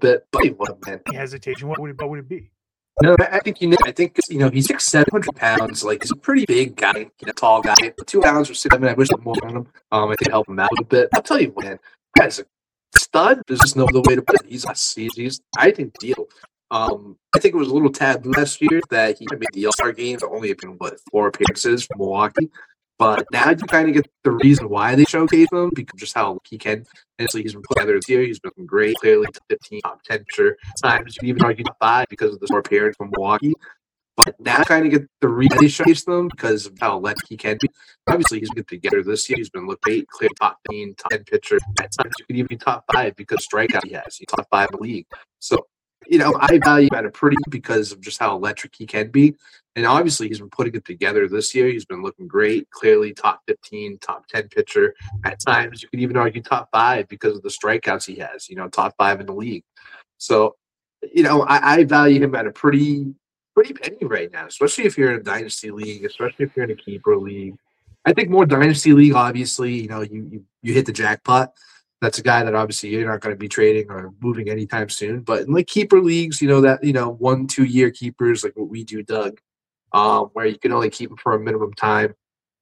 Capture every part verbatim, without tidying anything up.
bit, but what man. Hesitation. What would it, what would it be? No, I think you know. I think you know he's six seven hundred pounds. Like he's a pretty big guy, you know, tall guy. Two pounds or six seven. I wish I had more on him. Um, I could help him out a little bit. I'll tell you, man, guy's a stud. There's just no other way to put it. He's a he's, he's I think deal. Um, I think it was a little taboo last year that he made the All-Star games, only appearing what four appearances for Milwaukee. But now you kind of get the reason why they showcase him because just how he can. And so he's been put together this year. He's been great, clearly to fifteen, top ten sure times. You can even argue top five because of the four appearance from Milwaukee. But now you kind of get the reason they showcase them because of how electric he can be. Obviously, he's been together this year. He's been looked great, clear top fifteen, top ten pitcher. At times you could even be top five because strikeout he has. He's top five in the league. So, you know, I value him at a pretty because of just how electric he can be. And obviously, he's been putting it together this year. He's been looking great, clearly top fifteen, top ten pitcher. At times, you could even argue top five because of the strikeouts he has, you know, top five in the league. So, you know, I, I value him at a pretty, pretty penny right now, especially if you're in a dynasty league, especially if you're in a keeper league. I think more dynasty league, obviously, you know, you, you, you hit the jackpot. That's a guy that obviously you're not going to be trading or moving anytime soon. But in like keeper leagues, you know, that, you know, one, two year keepers, like what we do, Doug, um, where you can only keep him for a minimum time.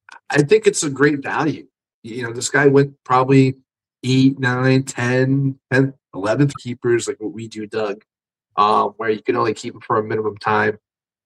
I think it's a great value. You know, this guy went probably eight, nine, ten, ten, eleventh keepers, like what we do, Doug, um, where you can only keep him for a minimum time.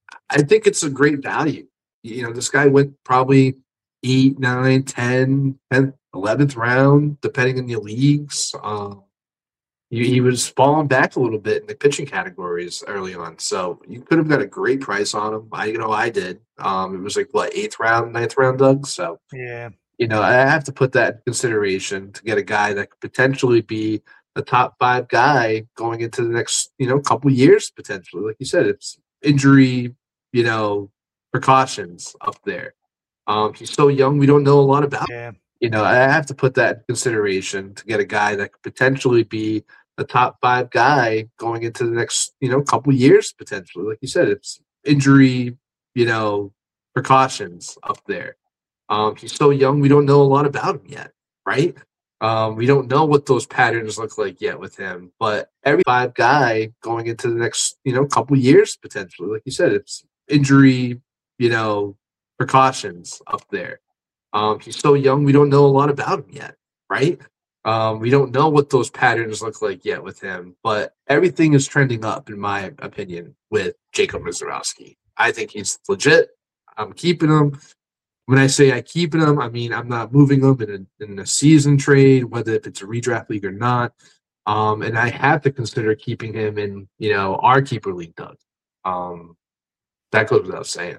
I think it's a great value. You know, this guy went probably eight, nine, ten, ten, eleventh round, depending on your leagues. Um, he, he was falling back a little bit in the pitching categories early on. So you could have got a great price on him. I, you know, I did. Um, it was like, what, eighth round, ninth round, Doug? So, yeah, you know, I have to put that in consideration to get a guy that could potentially be the top five guy going into the next, you know, couple years, potentially. Like you said, it's injury, you know, precautions up there. Um, he's so young, we don't know a lot about him. yeah. You know, I have to put that in consideration to get a guy that could potentially be the top five guy going into the next, you know, couple years, potentially. Like you said, it's injury, you know, precautions up there. Um, he's so young, we don't know a lot about him yet, right? Um, we don't know what those patterns look like yet with him. But every five guy going into the next, you know, couple years, potentially. Like you said, it's injury, you know, precautions up there. Um, he's so young, we don't know a lot about him yet, right? Um, we don't know what those patterns look like yet with him, but everything is trending up, in my opinion, with Jacob Misiorowski. I think he's legit. I'm keeping him. When I say I keep him, I mean I'm not moving him in a, in a season trade, whether if it's a redraft league or not. Um, and I have to consider keeping him in, you know, our keeper league, Doug. Um, that goes without saying.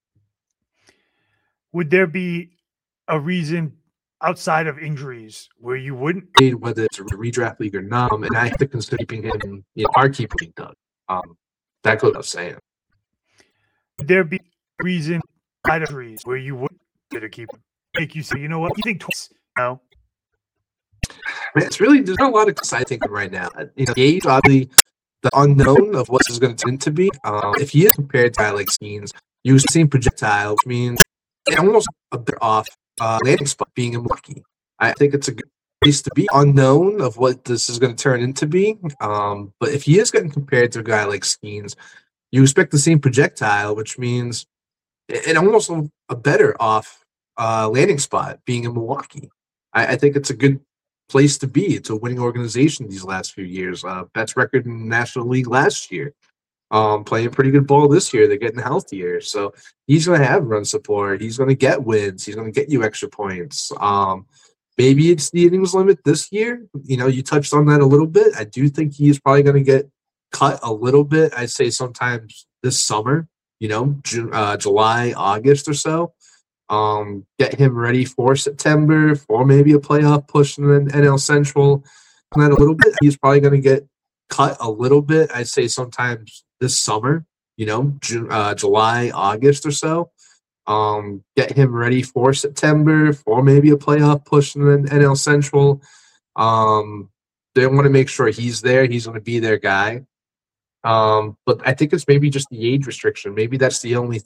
Would there be a reason outside of injuries where you wouldn't, whether it's a redraft league or not, um, and I have to consider keeping him in, you know, our keeper league, Doug. Um, that goes without saying. Would there be a reason outside of injuries where you wouldn't consider keeping? Make you say, you know what, you think twice? No. Man, it's really, there's not a lot of exciting right now. You know, the age, obviously, the unknown of what this is going to turn to be. Um, if he is compared to like Scenes, you see projectile, which means it's almost a bit off uh, landing spot being in Milwaukee. I think it's a good place to be. Unknown of what this is going to turn into be. Um, but if he is getting compared to a guy like Scenes, you expect the same projectile, which means it almost a better off uh, landing spot being in Milwaukee. I, I think it's a good place to be. It's a winning organization these last few years. Uh, best record in the National League last year. Um, playing pretty good ball this year. They're getting healthier. So he's going to have run support. He's going to get wins. He's going to get you extra points. Um, maybe it's the innings limit this year. You know, you touched on that a little bit. I do think he's probably going to get cut a little bit. I'd say sometimes this summer, you know, June, uh, July, August or so. Um, get him ready for September, for maybe a playoff push in the N L Central. That a little bit. He's probably going to get cut a little bit. I'd say sometimes this summer, you know, June, uh, July, August or so. Um, get him ready for September, for maybe a playoff push in the N L Central. Um, they want to make sure he's there. He's going to be their guy. Um, but I think it's maybe just the age restriction. Maybe that's the only